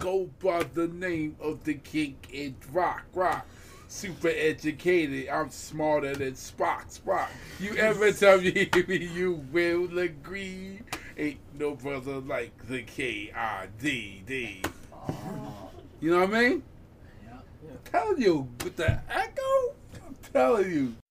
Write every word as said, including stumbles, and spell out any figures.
go by the name of the king in rock, rock. Super educated, I'm smarter than Spock, Spock. You ever tell me you will agree? Ain't no brother like the K I D D. You know what I mean? Yeah. I'm telling you, with the echo, I'm telling you.